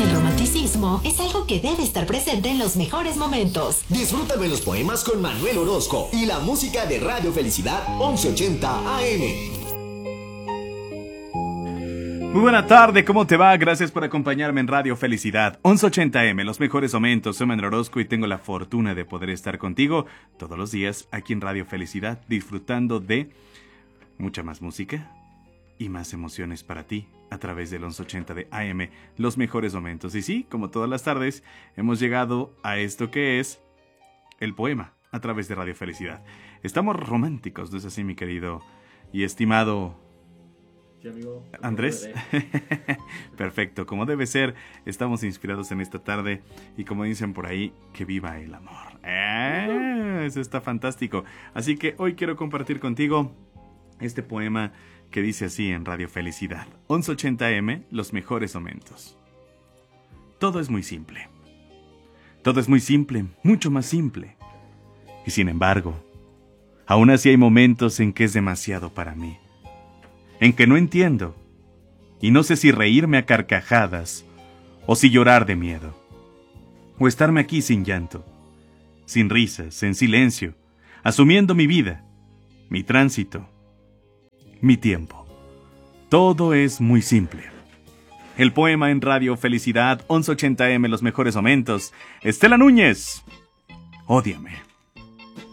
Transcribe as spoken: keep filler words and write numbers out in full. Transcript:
El romanticismo es algo que debe estar presente en los mejores momentos. Disfruta de los poemas con Manuel Orozco y la música de Radio Felicidad once ochenta A M. Muy buena tarde, ¿cómo te va? Gracias por acompañarme en Radio Felicidad once ochenta A M, los mejores momentos. Soy Manuel Orozco y tengo la fortuna de poder estar contigo todos los días aquí en Radio Felicidad, disfrutando de mucha más música y más emociones para ti a través del once ochenta de A M, los mejores momentos. Y sí, como todas las tardes, hemos llegado a esto que es el poema a través de Radio Felicidad. Estamos románticos, ¿no es así, mi querido y estimado Sí, amigo. Andrés? Perfecto, como debe ser, estamos inspirados en esta tarde y como dicen por ahí, que viva el amor. ¡Eh! Eso está fantástico. Así que hoy quiero compartir contigo este poema que dice así en Radio Felicidad once ochenta A M, los mejores momentos. Todo es muy simple. Todo es muy simple, mucho más simple. Y sin embargo, aún así hay momentos en que es demasiado para mí. En que no entiendo, y no sé si reírme a carcajadas, o si llorar de miedo, o estarme aquí sin llanto, sin risas, en silencio, asumiendo mi vida, mi tránsito, mi tiempo. Todo es muy simple. El poema en Radio Felicidad once ochenta A M, los mejores momentos. Estela Núñez, ódiame.